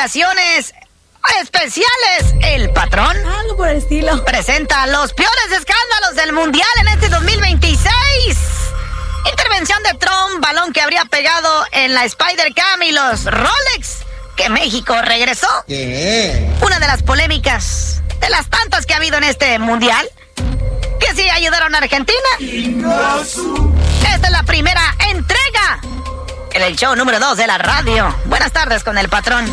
investigaciones especiales, el patrón, algo por el estilo, presenta los peores escándalos del mundial en este 2026. Intervención de Trump, balón que habría pegado en la Spider-Cam y los Rolex que México regresó. Una de las polémicas, de las tantas que ha habido en este mundial, que sí ayudaron a Argentina. Esta es la primera entrega en el show número 2 de la radio. Buenas tardes con el patrón.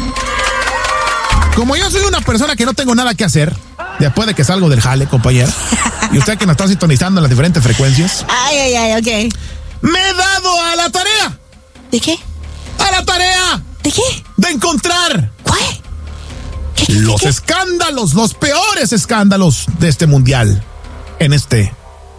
Como yo soy una persona que no tengo nada que hacer después de que salgo del jale, compañera, y usted que nos está sintonizando en las diferentes frecuencias, ok. Me he dado a la tarea. ¿De qué? ¡A la tarea! ¿De qué? De encontrar ¿Qué? los escándalos, los peores escándalos de este mundial en este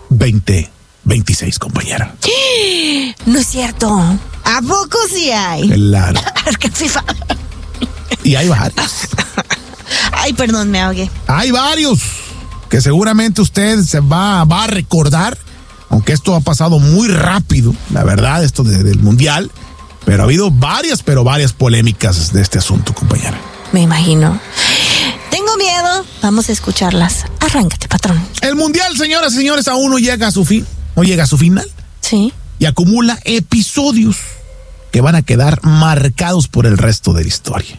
2026, compañera. No es cierto. ¿A poco sí hay? Claro. Es que FIFA. Y hay varios. Ay, perdón, me ahogué. Hay varios que seguramente usted se va a recordar, aunque esto ha pasado muy rápido, la verdad, esto del mundial, pero ha habido varias polémicas de este asunto, compañera. Me imagino. Tengo miedo. Vamos a escucharlas. Arráncate, patrón. El mundial, señoras y señores, aún no llega a su fin, no llega a su final. Sí. Y acumula episodios que van a quedar marcados por el resto de la historia.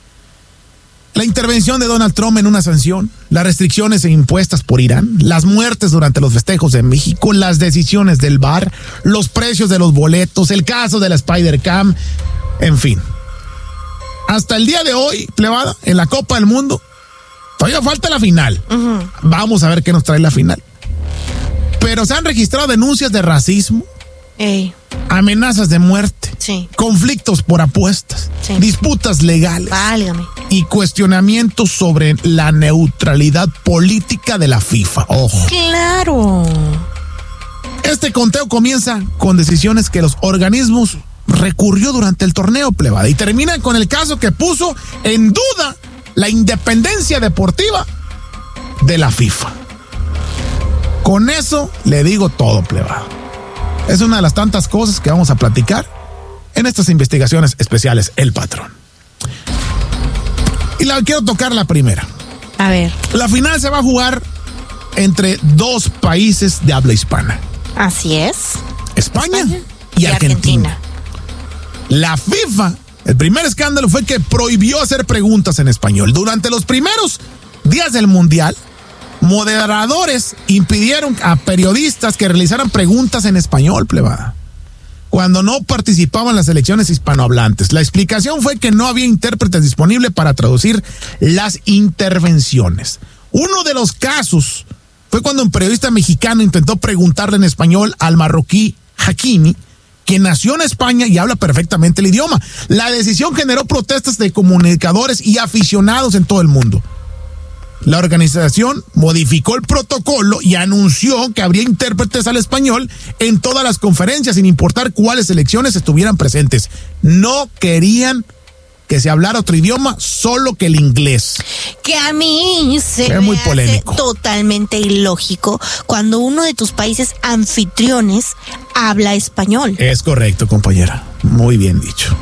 La intervención de Donald Trump en una sanción, las restricciones impuestas por Irán, las muertes durante los festejos de México, las decisiones del VAR, los precios de los boletos, el caso de la Spider-Cam, en fin. Hasta el día de hoy, plebada, en la Copa del Mundo, todavía falta la final. Vamos a ver qué nos trae la final. Pero se han registrado denuncias de racismo, amenazas de muerte, sí, conflictos por apuestas, sí, disputas legales, válgame, y cuestionamientos sobre la neutralidad política de la FIFA. Ojo. Claro. Este conteo comienza con decisiones que los organismos recurrió durante el torneo, plebada, y termina con el caso que puso en duda la independencia deportiva de la FIFA. Con eso le digo todo, plebada. Es una de las tantas cosas que vamos a platicar en estas investigaciones especiales, el patrón. Y quiero tocar la primera. A ver. La final se va a jugar entre dos países de habla hispana. Así es. España y Argentina. La FIFA, el primer escándalo fue que prohibió hacer preguntas en español. Durante los primeros días del mundial, moderadores impidieron a periodistas que realizaran preguntas en español, plebada, cuando no participaban las selecciones hispanohablantes. La explicación fue que no había intérpretes disponibles para traducir las intervenciones. Uno de los casos fue cuando un periodista mexicano intentó preguntarle en español al marroquí Hakimi, que nació en España y habla perfectamente el idioma. La decisión generó protestas de comunicadores y aficionados en todo el mundo. La organización modificó el protocolo y anunció que habría intérpretes al español en todas las conferencias, sin importar cuáles selecciones estuvieran presentes. No querían que se hablara otro idioma, solo que el inglés. Que a mí se me muy hace polémico, totalmente ilógico cuando uno de tus países anfitriones habla español. Es correcto, compañera. Muy bien dicho.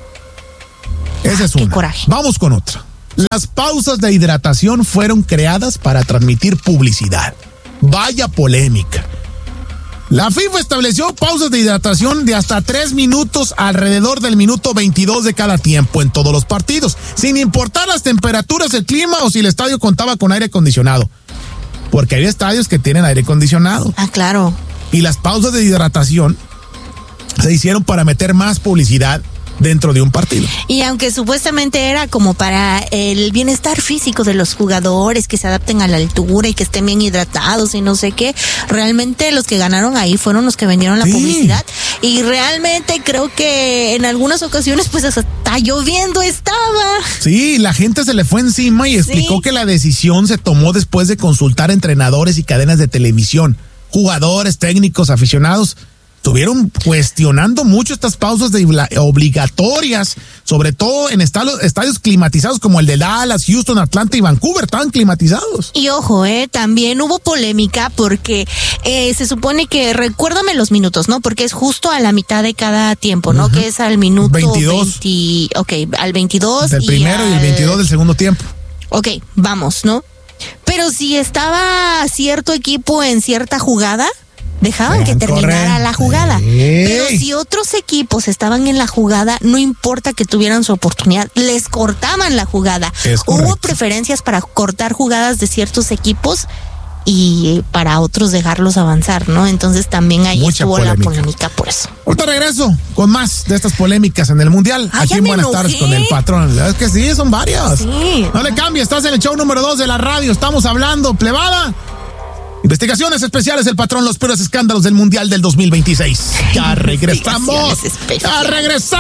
Esa es una. Qué coraje. Vamos con otra. Las pausas de hidratación fueron creadas para transmitir publicidad. Vaya polémica. La FIFA estableció pausas de hidratación de hasta 3 minutos alrededor del minuto 22 de cada tiempo en todos los partidos, sin importar las temperaturas, el clima o si el estadio contaba con aire acondicionado. Porque hay estadios que tienen aire acondicionado. Ah, claro. Y las pausas de hidratación se hicieron para meter más publicidad dentro de un partido. Y aunque supuestamente era como para el bienestar físico de los jugadores, que se adapten a la altura y que estén bien hidratados y no sé qué, realmente los que ganaron ahí fueron los que vendieron la publicidad. Y realmente creo que en algunas ocasiones pues hasta lloviendo estaba. Sí, la gente se le fue encima y explicó que la decisión se tomó después de consultar entrenadores y cadenas de televisión, jugadores, técnicos, aficionados, estuvieron cuestionando mucho estas pausas obligatorias, sobre todo en estadios climatizados como el de Dallas, Houston, Atlanta y Vancouver, estaban climatizados. Y ojo, también hubo polémica porque se supone que, recuérdame los minutos, ¿no? Porque es justo a la mitad de cada tiempo, ¿no? Que es al minuto 22. Al 22. Del primero y el 22 del segundo tiempo. Ok, vamos, ¿no? Pero si estaba cierto equipo en cierta jugada, dejaban que terminara la jugada. Pero si otros equipos estaban en la jugada, no importa que tuvieran su oportunidad, les cortaban la jugada. Hubo preferencias para cortar jugadas de ciertos equipos y para otros dejarlos avanzar, ¿no? Entonces también ahí estuvo la polémica por eso. Ahorita regreso con más de estas polémicas en el Mundial. Aquí en Buenas Tardes con el patrón. La verdad es que sí, son varias. Sí. No le cambies, estás en el show número 2 de la radio. Estamos hablando, plebada. Investigaciones especiales, el patrón, los peores escándalos del Mundial del 2026. Ya regresamos. Ya regresamos.